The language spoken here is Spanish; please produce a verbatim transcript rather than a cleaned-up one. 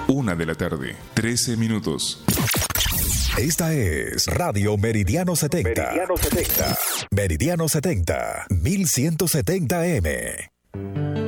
Una de la tarde, trece minutos. Esta es Radio Meridiano setenta. Meridiano setenta. Meridiano setenta, mil ciento setenta M.